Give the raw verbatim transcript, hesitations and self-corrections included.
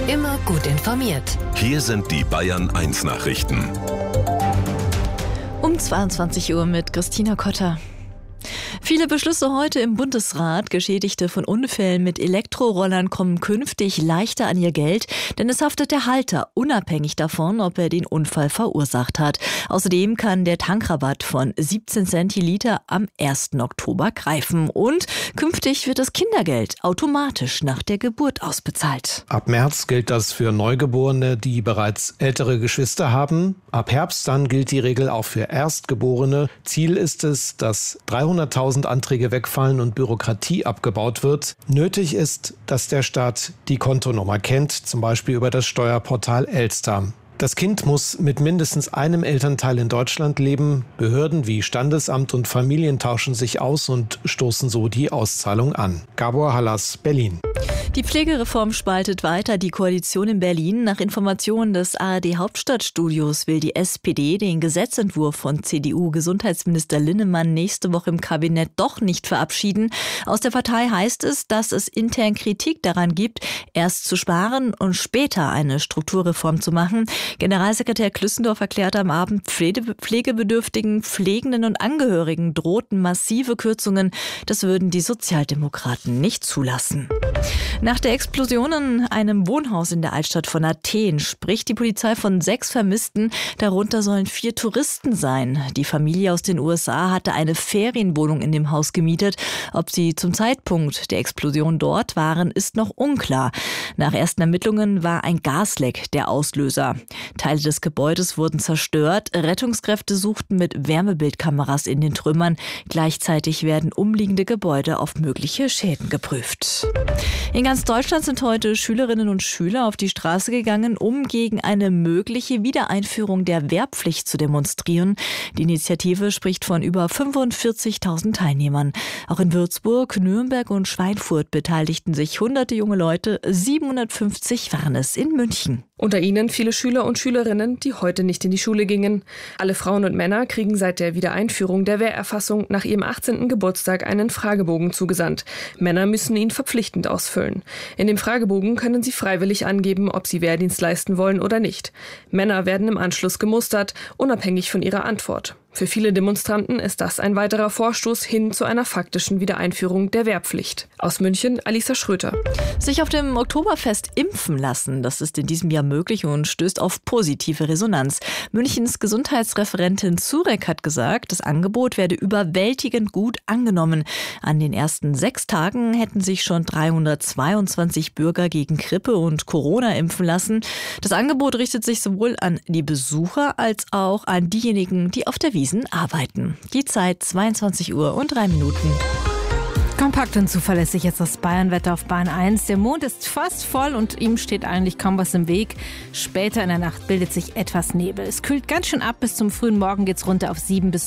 Immer gut informiert. Hier sind die Bayern eins Nachrichten. Um zweiundzwanzig Uhr mit Christina Kotter. Viele Beschlüsse heute im Bundesrat. Geschädigte von Unfällen mit Elektrorollern kommen künftig leichter an ihr Geld, denn es haftet der Halter, unabhängig davon, ob er den Unfall verursacht hat. Außerdem kann der Tankrabatt von siebzehn Cent je Liter am ersten Oktober greifen. Und künftig wird das Kindergeld automatisch nach der Geburt ausbezahlt. Ab März gilt das für Neugeborene, die bereits ältere Geschwister haben. Ab Herbst dann gilt die Regel auch für Erstgeborene. Ziel ist es, dass dreihunderttausend Anträge wegfallen und Bürokratie abgebaut wird. Nötig ist, dass der Staat die Kontonummer kennt, zum Beispiel über das Steuerportal Elster. Das Kind muss mit mindestens einem Elternteil in Deutschland leben. Behörden wie Standesamt und Familien tauschen sich aus und stoßen so die Auszahlung an. Gabor Hallas, Berlin. Die Pflegereform spaltet weiter die Koalition in Berlin. Nach Informationen des A R D-Hauptstadtstudios will die S P D den Gesetzentwurf von C D U-Gesundheitsminister Linnemann nächste Woche im Kabinett doch nicht verabschieden. Aus der Partei heißt es, dass es intern Kritik daran gibt, erst zu sparen und später eine Strukturreform zu machen. Generalsekretär Klüssendorf erklärte am Abend, Pflegebedürftigen, Pflegenden und Angehörigen drohten massive Kürzungen. Das würden die Sozialdemokraten nicht zulassen. Nach der Explosion in einem Wohnhaus in der Altstadt von Athen spricht die Polizei von sechs Vermissten. Darunter sollen vier Touristen sein. Die Familie aus den U S A hatte eine Ferienwohnung in dem Haus gemietet. Ob sie zum Zeitpunkt der Explosion dort waren, ist noch unklar. Nach ersten Ermittlungen war ein Gasleck der Auslöser. Teile des Gebäudes wurden zerstört. Rettungskräfte suchten mit Wärmebildkameras in den Trümmern. Gleichzeitig werden umliegende Gebäude auf mögliche Schäden geprüft. In ganz Deutschland sind heute Schülerinnen und Schüler auf die Straße gegangen, um gegen eine mögliche Wiedereinführung der Wehrpflicht zu demonstrieren. Die Initiative spricht von über fünfundvierzigtausend Teilnehmern. Auch in Würzburg, Nürnberg und Schweinfurt beteiligten sich hunderte junge Leute. siebenhundertfünfzig waren es in München. Unter ihnen viele Schüler und Schülerinnen, die heute nicht in die Schule gingen. Alle Frauen und Männer kriegen seit der Wiedereinführung der Wehrerfassung nach ihrem achtzehnten Geburtstag einen Fragebogen zugesandt. Männer müssen ihn verpflichtend ausfüllen. In dem Fragebogen können sie freiwillig angeben, ob sie Wehrdienst leisten wollen oder nicht. Männer werden im Anschluss gemustert, unabhängig von ihrer Antwort. Für viele Demonstranten ist das ein weiterer Vorstoß hin zu einer faktischen Wiedereinführung der Wehrpflicht. Aus München, Alisa Schröter. Sich auf dem Oktoberfest impfen lassen, das ist in diesem Jahr möglich und stößt auf positive Resonanz. Münchens Gesundheitsreferentin Zurek hat gesagt, das Angebot werde überwältigend gut angenommen. An den ersten sechs Tagen hätten sich schon dreihundertzweiundzwanzig Bürger gegen Grippe und Corona impfen lassen. Das Angebot richtet sich sowohl an die Besucher als auch an diejenigen, die auf der Wiesn arbeiten. Die Zeit zweiundzwanzig Uhr und drei Minuten. Kompakt und zuverlässig ist das Bayernwetter auf Bayern eins. Der Mond ist fast voll und ihm steht eigentlich kaum was im Weg. Später in der Nacht bildet sich etwas Nebel. Es kühlt ganz schön ab. Bis zum frühen Morgen geht's runter auf sieben bis